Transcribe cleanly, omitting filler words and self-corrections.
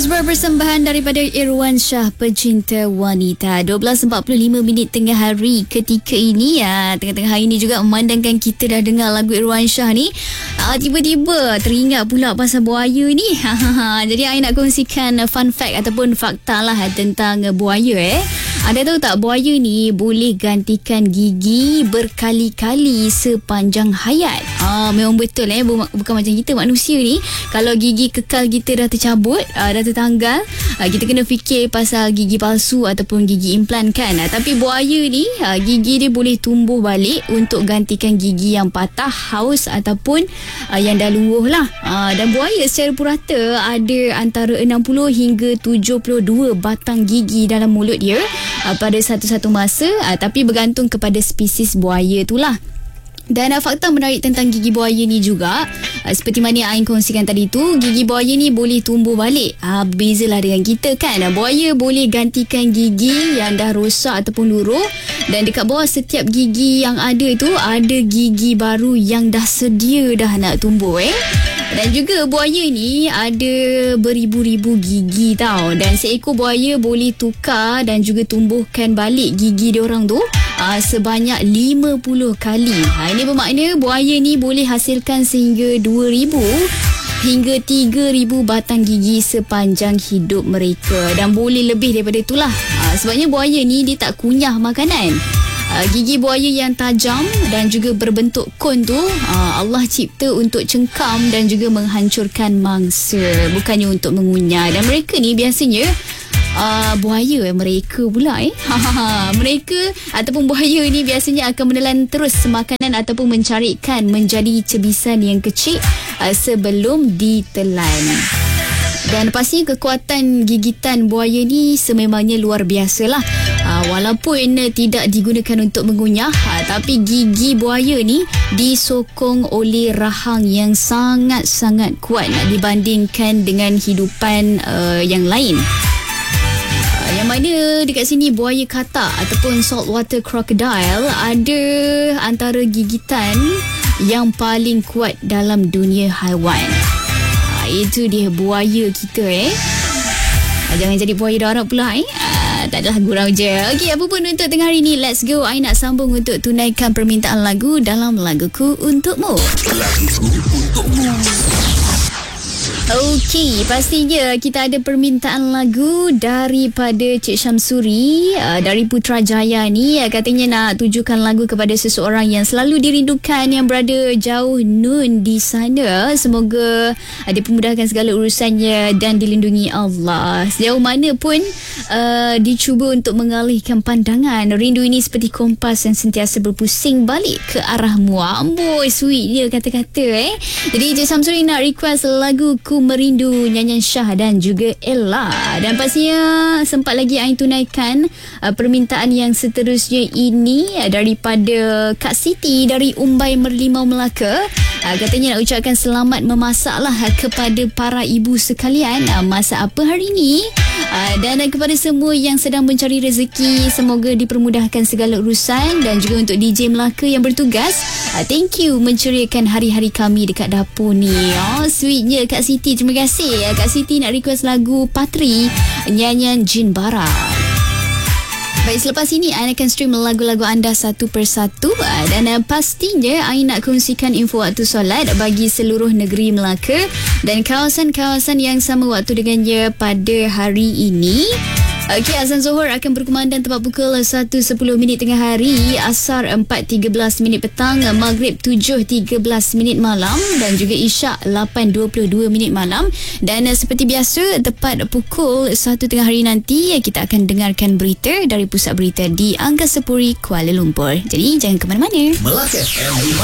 Persembahan daripada Irwan Shah, Pecinta Wanita. 12.45 tengah hari ketika ini. Tengah-tengah hari ni juga memandangkan kita dah dengar lagu Irwan Shah ni. Tiba-tiba teringat pula pasal buaya ni. Jadi saya nak kongsikan fun fact ataupun fakta lah tentang buaya. Anda tahu tak, buaya ni boleh gantikan gigi berkali-kali sepanjang hayat. Memang betul bukan macam kita manusia ni. Kalau gigi kekal kita dah tercabut, dah tertanggal, kita kena fikir pasal gigi palsu ataupun gigi implan kan. Tapi buaya ni gigi dia boleh tumbuh balik untuk gantikan gigi yang patah, haus ataupun yang dah luruh lah. Dan buaya secara purata ada antara 60 hingga 72 batang gigi dalam mulut dia pada satu-satu masa, tapi bergantung kepada spesies buaya tu lah. Dan fakta menarik tentang gigi buaya ni juga, seperti mana Ain kongsikan tadi tu, gigi buaya ni boleh tumbuh balik. Bezalah dengan kita kan. Buaya boleh gantikan gigi yang dah rosak ataupun luruh, dan dekat bawah setiap gigi yang ada tu ada gigi baru yang dah sedia dah nak tumbuh. Dan juga buaya ni ada beribu-ribu gigi tau. Dan seekor buaya boleh tukar dan juga tumbuhkan balik gigi diorang tu sebanyak 50 kali. Ini bermakna buaya ni boleh hasilkan sehingga 2,000 hingga 3,000 batang gigi sepanjang hidup mereka. Dan boleh lebih daripada itulah. Sebabnya buaya ni dia tak kunyah makanan. Gigi buaya yang tajam dan juga berbentuk kon tu Allah cipta untuk cengkam dan juga menghancurkan mangsa, bukannya untuk mengunyah. Dan mereka ni biasanya buaya mereka pula mereka ataupun buaya ni biasanya akan menelan terus makanan ataupun mencarikan menjadi cebisan yang kecil sebelum ditelan. Dan pastinya kekuatan gigitan buaya ni sememangnya luar biasa lah. Walaupun tidak digunakan untuk mengunyah, tapi gigi buaya ni disokong oleh rahang yang sangat-sangat kuat dibandingkan dengan hidupan yang lain. Yang mana dekat sini buaya katak ataupun saltwater crocodile ada antara gigitan yang paling kuat dalam dunia haiwan. Itu dia buaya kita Jangan jadi buaya darat pula Tak adalah, gurau je. Okey, apa pun untuk tengah hari ni, let's go. I nak sambung untuk tunaikan permintaan lagu dalam Laguku Untukmu. Laguku Untukmu. Okey, pastinya kita ada permintaan lagu daripada Cik Syamsuri dari Putrajaya ni. Katanya nak tujukan lagu kepada seseorang yang selalu dirindukan, yang berada jauh nun di sana. Semoga dipermudahkan segala urusannya dan dilindungi Allah. Sejauh mana pun dicuba untuk mengalihkan pandangan, rindu ini seperti kompas yang sentiasa berpusing balik ke arahmu. Amboi, sweet dia kata-kata Jadi Cik Syamsuri nak request lagu Ku Merindu, nyanyian Syah dan juga Ella. Dan pastinya sempat lagi Ain tunaikan permintaan yang seterusnya ini daripada Kak Siti dari Umbai Merlimau Melaka. Katanya nak ucapkan selamat memasak lah kepada para ibu sekalian. Masak apa hari ni? Dan kepada semua yang sedang mencari rezeki, semoga dipermudahkan segala urusan. Dan juga untuk DJ Melaka yang bertugas, thank you menceriakan hari-hari kami dekat dapur ni. Sweetnya Kak Siti. Terima kasih. Kak Siti nak request lagu Patri, nyanyian Jin Barat. Baik, selepas ini I akan stream lagu-lagu anda satu persatu. Dan pastinya I nak kongsikan info waktu solat bagi seluruh negeri Melaka dan kawasan-kawasan yang sama waktu dengannya pada hari ini. Okey, azan Zuhur akan berkumandang tepat pukul 1.10 tengah hari, Asar 4.13 petang, Maghrib 7.13 malam dan juga Isyak 8.22 malam. Dan seperti biasa, tepat pukul 1 tengah hari nanti kita akan dengarkan berita dari Pusat Berita di Angkasa Puri, Kuala Lumpur. Jadi jangan ke mana-mana. Melaka FM